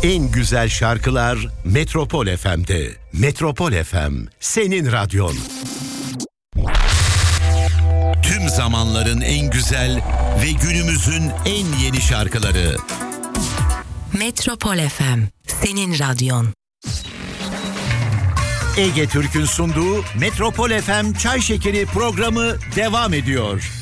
En güzel şarkılar Metropol FM'de. Metropol FM, senin radyon. Tüm zamanların en güzel ve günümüzün en yeni şarkıları. Metropol FM, senin radyon. Ege Türk'ün sunduğu Metropol FM Çay Şekeri programı devam ediyor.